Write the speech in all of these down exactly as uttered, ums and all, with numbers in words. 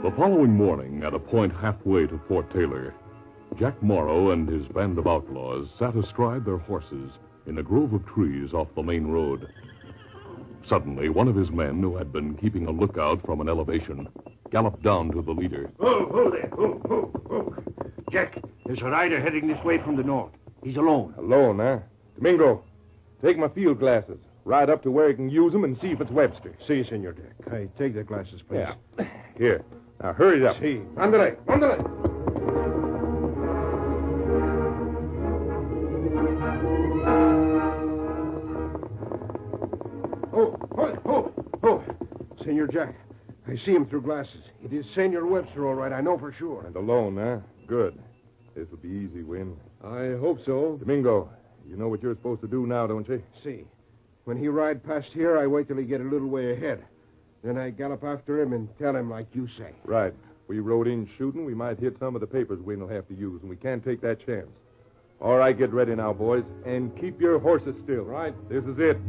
The following morning, at a point halfway to Fort Taylor, Jack Morrow and his band of outlaws sat astride their horses in a grove of trees off the main road. Suddenly, one of his men, who had been keeping a lookout from an elevation, galloped down to the leader. Oh, hold there. Oh, oh, oh. Jack, there's a rider heading this way from the north. He's alone. Alone, huh? Domingo, take my field glasses. Ride up to where he can use them and see if it's Webster. Si, Senor Jack. I take the glasses, please. Yeah. Here. Now, hurry it up. Si. Ándale, ándale. Oh, oh, oh, oh. Senor Jack, I see him through glasses. It is Senor Webster, all right. I know for sure. And alone, huh? Good. This'll be easy, Win. I hope so. Domingo, you know what you're supposed to do now, don't you? See. When he ride past here, I wait till he get a little way ahead. Then I gallop after him and tell him like you say. Right. If we rode in shooting, we might hit some of the papers Win will have to use, and we can't take that chance. All right, get ready now, boys, and keep your horses still. Right. This is it.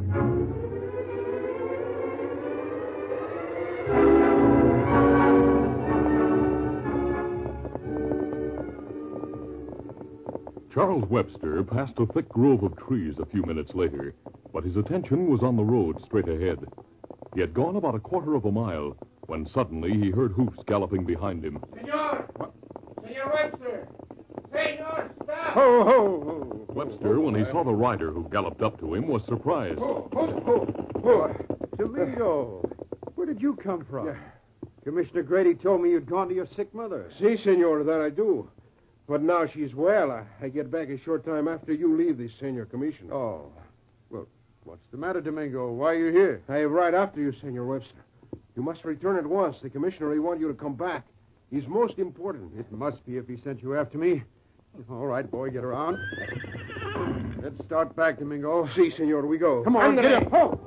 Charles Webster passed a thick grove of trees a few minutes later, but his attention was on the road straight ahead. He had gone about a quarter of a mile when suddenly he heard hoofs galloping behind him. Senor! Senor Webster! Senor, stop! Ho, ho, ho. Webster, when he saw the rider who galloped up to him, was surprised. Oh, oh, oh, oh. Domingo, where did you come from? Yeah. Commissioner Grady told me you'd gone to your sick mother. Si, senor, that I do. But now she's well. I, I get back a short time after you leave the senior commissioner. Oh. Well, what's the matter, Domingo? Why are you here? I ride after you, Senor Webster. You must return at once. The commissioner will want you to come back. He's most important. It must be if he sent you after me. All right, boy, get around. Let's start back, Domingo. Si, senor, we go. Come on, Andale. get up. Oh.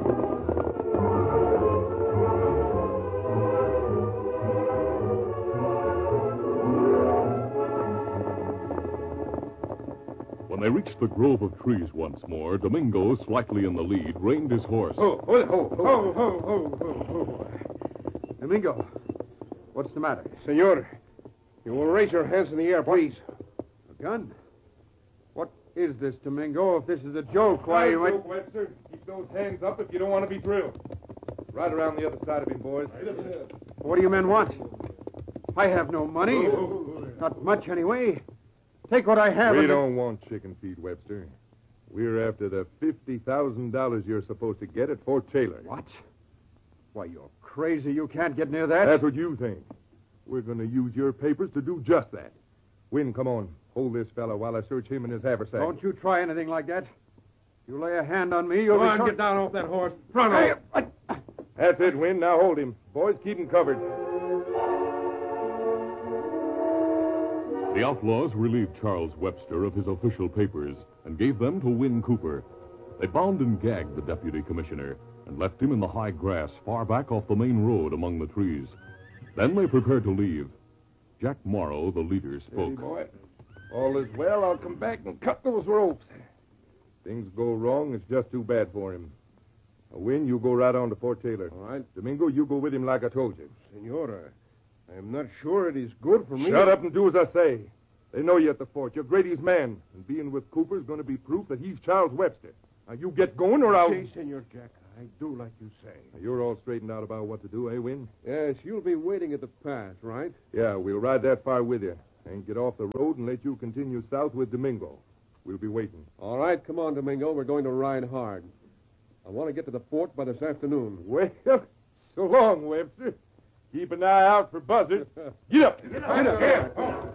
When they reached the grove of trees once more, Domingo, slightly in the lead, reined his horse. Oh, oh, oh, Ho, ho, ho, ho, ho. Domingo, what's the matter? Senor, you will raise your hands in the air, please. A gun? What is this, Domingo? If this is a joke, why you Right, went... Webster. Keep those hands up if you don't want to be drilled. Right around the other side of him, boys. What do you men want? I have no money. Not much, anyway. Take what I have. We and- don't want chicken feed, Webster. We're after the fifty thousand dollars you're supposed to get at Fort Taylor. What? Why, you're crazy. You can't get near that. That's what you think. We're going to use your papers to do just that. Win, come on. Hold this fellow while I search him and his haversack. Don't you try anything like that. You lay a hand on me, you'll Come be... on, so- get down off that horse. Front Hey, off. what? That's it, Win. Now hold him. Boys, keep him covered. The outlaws relieved Charles Webster of his official papers and gave them to Win Cooper. They bound and gagged the deputy commissioner and left him in the high grass far back off the main road among the trees. Then they prepared to leave. Jack Morrow, the leader, spoke. Hey, boy. All is well. I'll come back and cut those ropes. Things go wrong. It's just too bad for him. Now, Win, you go right on to Fort Taylor. All right. Domingo, you go with him like I told you. Senor, I, I am not sure it is good for me. Shut up and do as I say. They know you at the fort. You're Grady's man. And being with Cooper is going to be proof that he's Charles Webster. Now, you get going or I'll... Si, Senor Jack. I do like you say. Now, you're all straightened out about what to do, eh, Win? Yes, you'll be waiting at the pass, right? Yeah, we'll ride that far with you. And get off the road and let you continue south with Domingo. We'll be waiting. All right, come on, Domingo. We're going to ride hard. I want to get to the fort by this afternoon. Well, so long, Webster. Keep an eye out for buzzards. Get up. Get up. Get up.